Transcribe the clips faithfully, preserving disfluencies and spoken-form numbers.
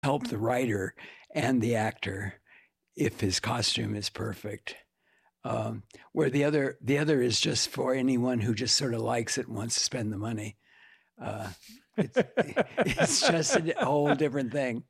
help the writer and the actor if his costume is perfect. Um, where the other the other is just for anyone who just sort of likes it and wants to spend the money. Uh, it's, it's just a whole different thing.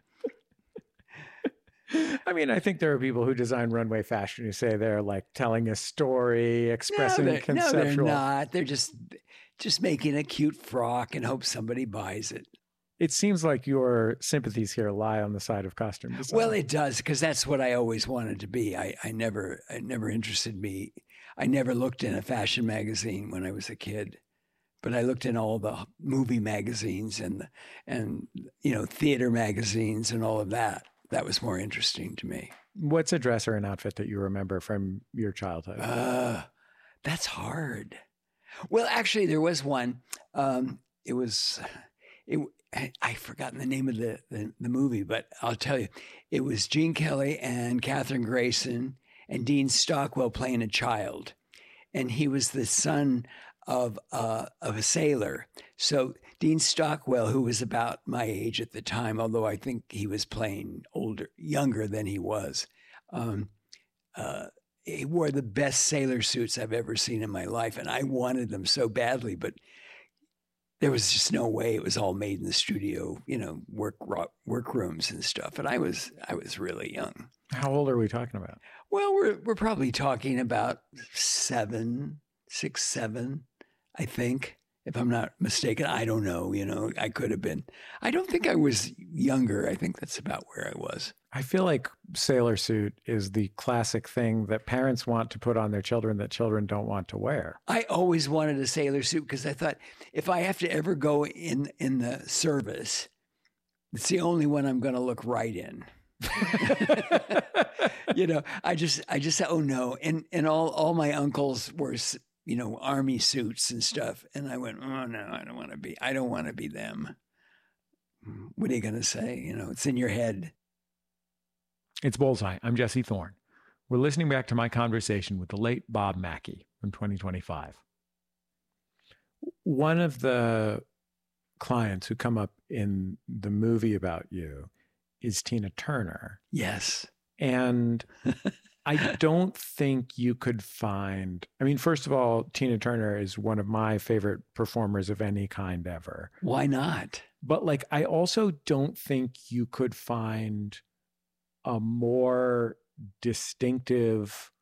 I mean, I think there are people who design runway fashion who say they're like telling a story, expressing no, conceptual. No, they're not. They're just just making a cute frock and hope somebody buys it. It seems like your sympathies here lie on the side of costume design. Well, it does, because that's what I always wanted to be. I, I never, I never interested me. I never looked in a fashion magazine when I was a kid, but I looked in all the movie magazines and and you know theater magazines and all of that. That was more interesting to me. What's a dress or an outfit that you remember from your childhood? Uh, that's hard. Well, actually, there was one. Um, it was it. I've forgotten the name of the, the, the movie, but I'll tell you, it was Gene Kelly and Katherine Grayson and Dean Stockwell playing a child. And he was the son of, uh, of a sailor. So Dean Stockwell, who was about my age at the time, although I think he was playing older, younger than he was, um, uh, he wore the best sailor suits I've ever seen in my life. And I wanted them so badly, but there was just no way. It was all made in the studio, you know, work work rooms and stuff. And I was I was really young. How old are we talking about? Well, we're we're probably talking about seven, six, seven, I think, if I'm not mistaken. I don't know. You know, I could have been. I don't think I was younger. I think that's about where I was. I feel like sailor suit is the classic thing that parents want to put on their children that children don't want to wear. I always wanted a sailor suit because I thought if I have to ever go in, in the service, it's the only one I'm going to look right in. you know, I just, I just, oh no. And, and all, all my uncles were, you know, army suits and stuff. And I went, oh no, I don't want to be, I don't want to be them. What are you going to say? You know, it's in your head. It's Bullseye. I'm Jesse Thorne. We're listening back to my conversation with the late Bob Mackie from twenty twenty-five. One of the clients who come up in the movie about you is Tina Turner. Yes. And I don't think you could find, I mean, first of all, Tina Turner is one of my favorite performers of any kind ever. Why not? But like, I also don't think you could find a more distinctive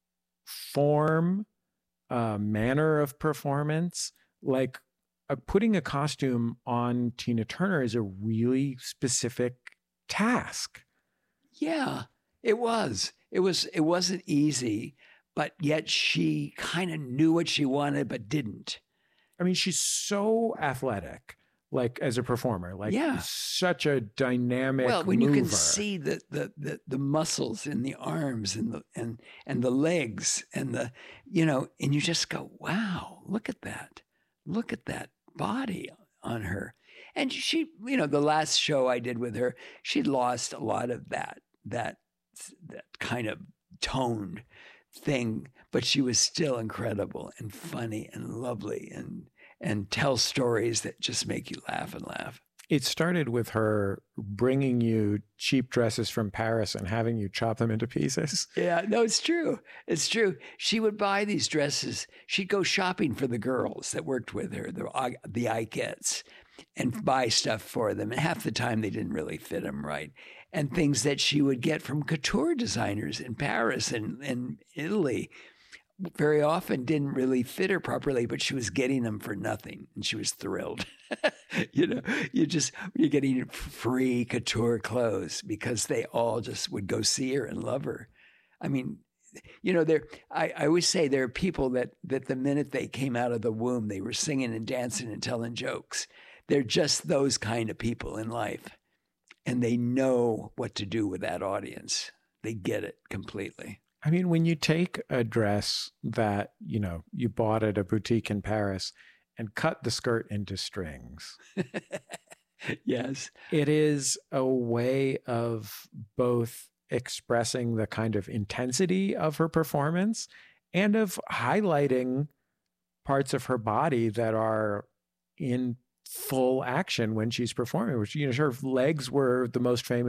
form, uh, manner of performance. Like uh, putting a costume on Tina Turner is a really specific task. Yeah, it was. It was. It wasn't easy, but yet she kind of knew what she wanted, but didn't. I mean, she's so athletic. Like as a performer, like yeah. such a dynamic Well, when mover. You can see the, the the the muscles in the arms and the and and the legs and the you know, and you just go, wow, look at that, look at that body on her. And she, you know, the last show I did with her, she'd lost a lot of that that that kind of toned thing, but she was still incredible and funny and lovely and. and tell stories that just make you laugh and laugh. It started with her bringing you cheap dresses from Paris and having you chop them into pieces. Yeah, no, it's true. It's true. She would buy these dresses. She'd go shopping for the girls that worked with her, the, the Ikettes, and buy stuff for them. And half the time they didn't really fit them right. And things that she would get from couture designers in Paris and, and Italy very often didn't really fit her properly, but she was getting them for nothing and she was thrilled. you know, you just, you're getting free couture clothes because they all just would go see her and love her. I mean, you know, there, I, I always say there are people that, that the minute they came out of the womb, they were singing and dancing and telling jokes. They're just those kind of people in life. And they know what to do with that audience. They get it completely. I mean, when you take a dress that, you know, you bought at a boutique in Paris and cut the skirt into strings. Yes. It is a way of both expressing the kind of intensity of her performance and of highlighting parts of her body that are in full action when she's performing, which, you know, her legs were the most famous